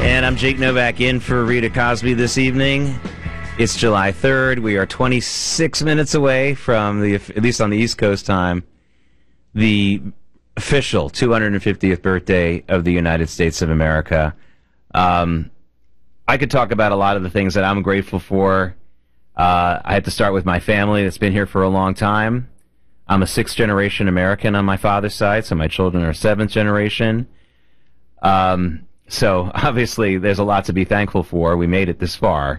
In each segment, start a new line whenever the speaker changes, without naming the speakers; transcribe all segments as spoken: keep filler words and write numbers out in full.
And I'm Jake Novak in for Rita Cosby this evening. It's July third. We are twenty-six minutes away from, the, at least on the East Coast time, the official two hundred fiftieth birthday of the United States of America. Um, I could talk about a lot of the things that I'm grateful for. Uh, I had to start with my family that's been here for a long time. I'm a sixth generation American on my father's side, so my children are seventh generation. Um, so obviously there's a lot to be thankful for. We made it this far.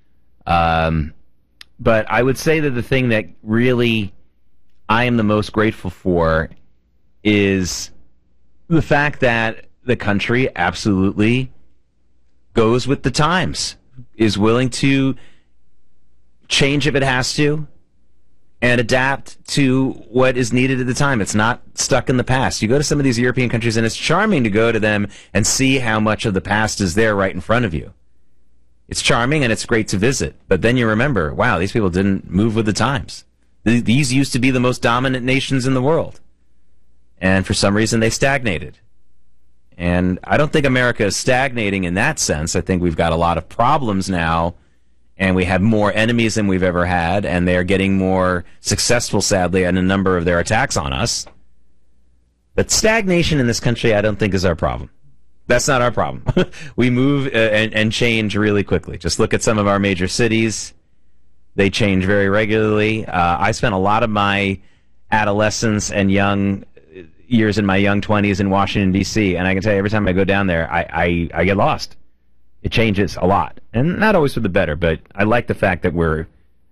Um, but I would say that the thing that really I am the most grateful for is the fact that the country absolutely goes with the times, is willing to change if it has to, and adapt to what is needed at the time. It's not stuck in the past. You go to some of these European countries, and it's charming to go to them and see how much of the past is there right in front of you. It's charming, and it's great to visit. But then you remember, wow, these people didn't move with the times. These used to be the most dominant nations in the world. And for some reason, they stagnated. And I don't think America is stagnating in that sense. I think we've got a lot of problems now, and we have more enemies than we've ever had, and they're getting more successful, sadly, in a number of their attacks on us. But stagnation in this country, I don't think, is our problem. That's not our problem. We move uh, and, and change really quickly. Just look at some of our major cities. They change very regularly. Uh, I spent a lot of my adolescence and young years in my young twenties in Washington, D C, and I can tell you every time I go down there, I, I, I get lost. It changes a lot. And not always for the better, but I like the fact that we're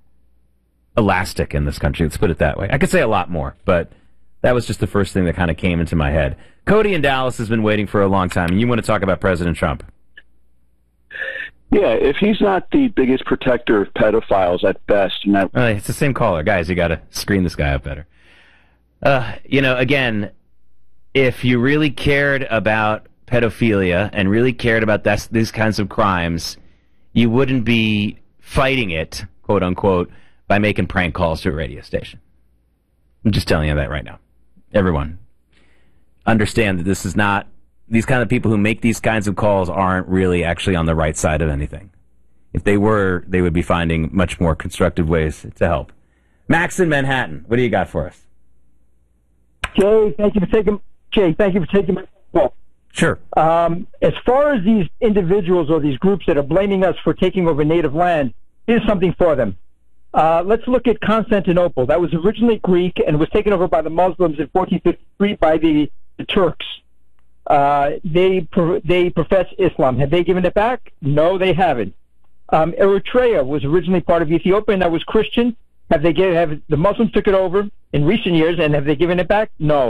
elastic in this country. Let's put it that way. I could say a lot more, but that was just the first thing that kind of came into my head. Cody in Dallas has been waiting for a long time, and you want to talk about President Trump.
Yeah, if he's not the biggest protector of pedophiles at best, and that
uh, it's the same caller, guys. You got to screen this guy up better. Uh, you know, again, if you really cared about pedophilia and really cared about this, these kinds of crimes, you wouldn't be fighting it, quote unquote, by making prank calls to a radio station. I'm just telling you that right now. Everyone, understand that this is not, these kind of people who make these kinds of calls aren't really actually on the right side of anything. If they were, they would be finding much more constructive ways to help. Max in Manhattan, what do you got for us?
Jay, thank you for taking, Jay, thank you for taking my call.
Sure.
Um, as far as these individuals or these groups that are blaming us for taking over native land, here's something for them. Uh, let's look at Constantinople. That was originally Greek and was taken over by the Muslims in fourteen fifty-three by the, the Turks. Uh, they they profess Islam. Have they given it back? No, they haven't. Um, Eritrea was originally part of Ethiopia, and that was Christian. Have they given? Have the Muslims took it over in recent years, and have they given it back? No.